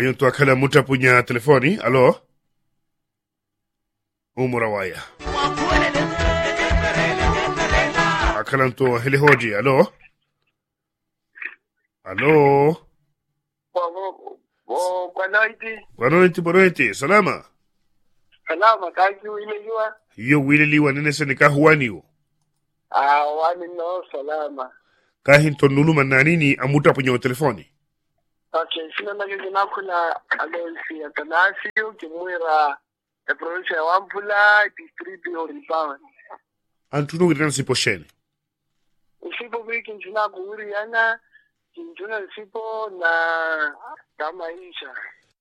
Ayun to akala muta punya telefoni. Alo? Umurawaya. Akala to hele hoji. Alo? Alo? Kwanoiti. Salama. Salama, kaki wile liwa? Hiyo wile liwa nene se nika huwani yo. Wani no, salama. Kahin to nuluma na nini amuta punya telefoni. Okay, sina nagigina kuna Alonsi Atanasio, kimwira province ya Wampula, district ya Oripawan. Antunu wiran sipo shene. Sipo wiki njina kuhuri yana, njuna sipo na Damaisha.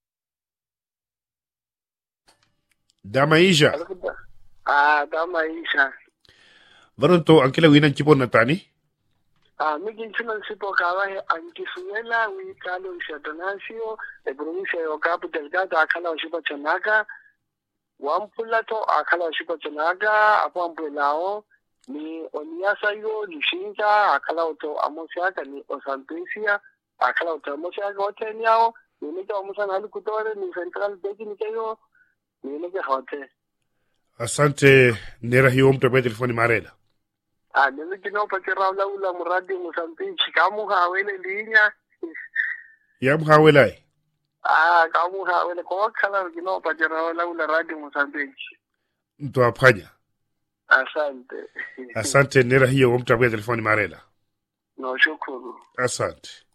Damaisha? Damaisha. Varonto ankila winan chipo natani? Miki njuna sipo kawahe ankisuela wikalo isha Atanasio, province ya Okapu Delgado akala washipa chanaka, Wampula to akala washipa chanaka, hapo Ampulao, ni Oniasa yo, Lushinja, akala uto Amosiaka, ni Osantesia, akala uto Amosiaka hotel yao, ni nike Amosan hali kutore, ni Central Beki nikeyo, ni nike hotel. Asante nera hiyo mtu telefoni marela. Nime kino pakira ula muradi Mozambique, kamu hawele linya. Yamu hawelai? Kamu hawele kwa kala kino pakira ula radio Mozambique. Mtu apanya? Asante. Asante nera hiyo mtu telefoni marela. No, shukuru. Asante.